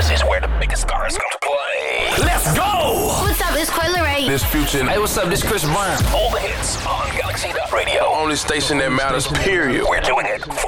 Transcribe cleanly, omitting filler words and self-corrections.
This is where the biggest stars come to play. Let's go! What's up, it's Coi Leray. This Future. Hey, what's up? This Chris Brown. All the hits on Galaxy Radio. The only station that matters, period. We're doing it for